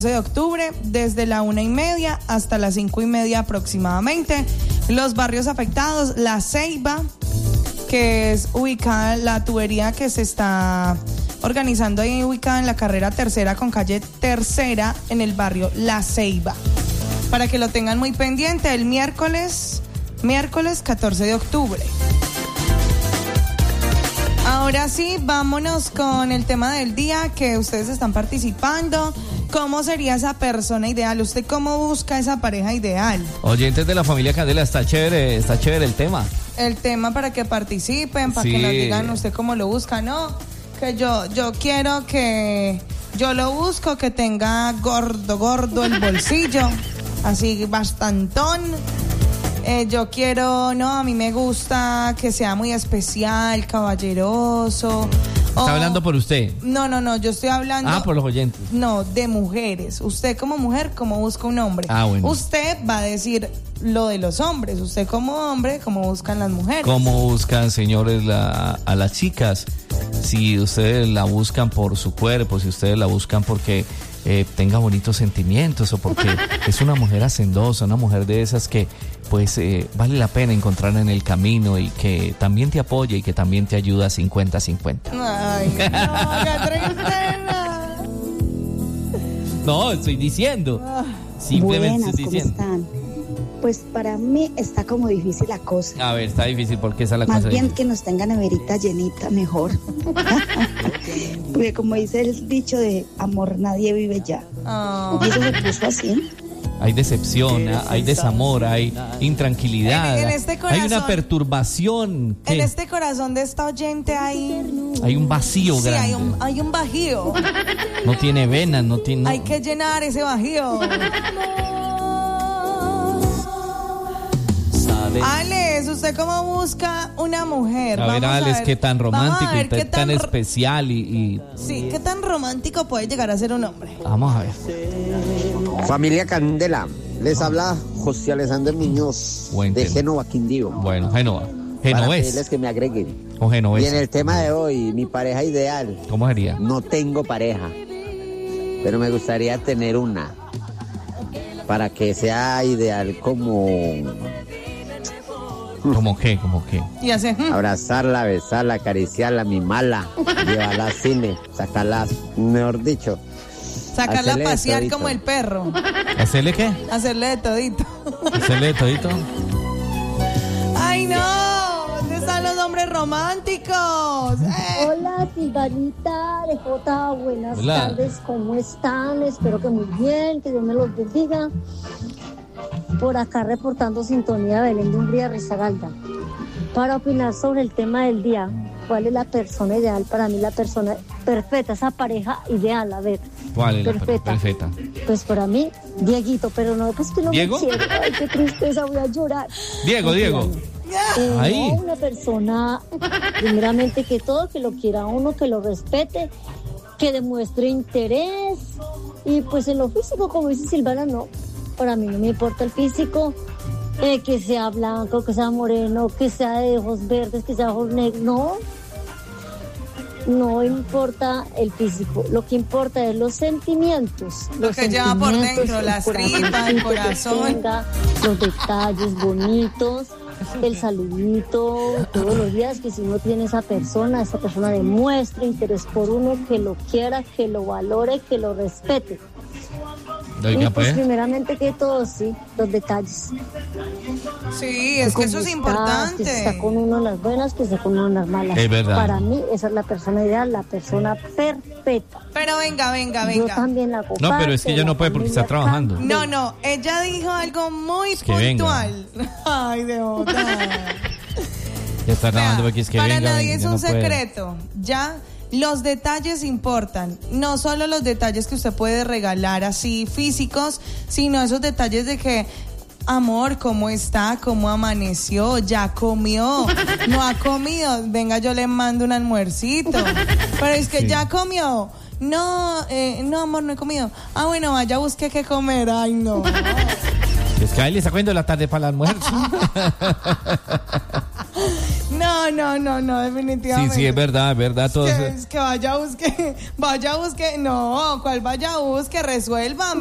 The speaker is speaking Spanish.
de octubre, desde la 1:30 hasta las 5:30 aproximadamente. Los barrios afectados: La Ceiba, que es ubicada, la tubería que se está organizando ahí, ubicada en la carrera tercera con calle Tercera, en el barrio La Ceiba. Para que lo tengan muy pendiente, el miércoles 14 de octubre. Ahora sí, vámonos con el tema del día que ustedes están participando. ¿Cómo sería esa persona ideal? ¿Usted cómo busca esa pareja ideal? Oyentes de la familia Candela, está chévere el tema. El tema para que participen, para Sí. que nos digan usted cómo lo busca, ¿no? Que yo quiero que... Yo lo busco que tenga gordo el bolsillo, así bastantón. Yo quiero, no, a mí me gusta que sea muy especial, caballeroso. ¿Está hablando por usted? No, yo estoy hablando... por los oyentes. No, de mujeres. Usted como mujer, ¿cómo busca un hombre? Bueno. Usted va a decir lo de los hombres. Usted como hombre, ¿cómo buscan las mujeres? ¿Cómo buscan, señores, a las chicas? Si ustedes la buscan por su cuerpo, si ustedes la buscan porque tenga bonitos sentimientos o porque es una mujer hacendosa, una mujer de esas que pues vale la pena encontrar en el camino y que también te apoya y que también te ayuda 50-50. Ay, no, qué tristeza. No, estoy diciendo. Simplemente Buenas, estoy diciendo. ¿cómo están? Pues para mí está como difícil la cosa. A ver, está difícil porque esa es la Más cosa. bien difícil. que nos tenga neverita llenita, mejor. Porque como dice el dicho de amor, nadie vive ya. Oh. Y eso se puso así. Hay decepción, hay desamor, hay intranquilidad, En este corazón, hay una perturbación. ¿Qué? En este corazón de esta oyente hay... Hay un vacío Sí, grande. hay un bajío. No tiene venas, no tiene... Hay que llenar ese bajío. Alex, ¿usted cómo busca una mujer? A ver, Alex, qué tan romántico y qué tan especial y... Sí, qué tan romántico puede llegar a ser un hombre. Vamos a ver. Familia Candela, les habla José Alessandro Muñoz Buen de tema. Génova, Quindío. Bueno, Génova. Para Genovés. pedirles que me agreguen. O Genovés. Y en el tema de hoy, mi pareja ideal. ¿Cómo sería? No tengo pareja, pero me gustaría tener una para que sea ideal como ¿Cómo qué? ¿Cómo qué? Y hace... abrazarla, besarla, acariciarla, mimarla, llevarla al cine, sacarla, mejor dicho, sacarla a hacerle de pasear todito. como el perro. ¿Hacerle qué? Hacerle de todito. ¿Hacerle de todito? ¡Ay, no! ¿Dónde están los hombres románticos? Hola, Silvanita de Jota, buenas Hola. tardes, ¿cómo están? Espero que muy bien, que Dios me los bendiga. Por acá reportando sintonía Belén de Umbría, Risaralda. Para opinar sobre el tema del día, ¿cuál es la persona ideal? Para mí la persona perfecta, esa pareja ideal, a ver. ¿Cuál es Perfecta. la perfecta? Pues para mí, Dieguito, pero no, pues que no ¿Diego? me quiere. Ay, qué tristeza, voy a llorar. Diego. Ahí. No, una persona, primeramente que todo, que lo quiera uno, que lo respete, que demuestre interés. Y pues en lo físico, como dice Silvana, no. Para mí no me importa el físico, que sea blanco, que sea moreno, que sea de ojos verdes, que sea de ojos negros. No importa el físico. Lo que importa es los sentimientos. Lo los que lleva por sentimientos, dentro, las el tripas, el corazoncito que corazón. tenga, los detalles bonitos, el saludito, todos los días que si uno tiene esa persona demuestre interés por uno, que lo quiera, que lo valore, que lo respete. Oiga, Y pues pues. primeramente que todo, sí, los detalles. Sí, es que eso es Que importante. está con uno en las buenas, que está con uno en las malas. Es verdad. Para mí esa es la persona ideal, la persona perfecta. Pero venga. Yo también la comparto. No, pero es que ella no la puede porque está familia trabajando. Candela. No, ella dijo algo muy que venga. puntual. Ay, de otra. Ya está trabajando porque es que Para venga, nadie es ya un no puede. secreto. Ya, los detalles importan. No solo los detalles que usted puede regalar así físicos, sino esos detalles de que, amor, ¿cómo está? ¿Cómo amaneció? ¿Ya comió? ¿No ha comido? Venga, yo le mando un almuercito. Pero es que Sí. ya comió. No, amor, no he comido. Ah, bueno, vaya, busque qué comer. Ay, no. Es que ahí le está cogiendo la tarde para el almuerzo. No, No, definitivamente. Sí, es verdad, todo Es que vaya a busque, no, ¿cuál vaya a busque? Resuelva.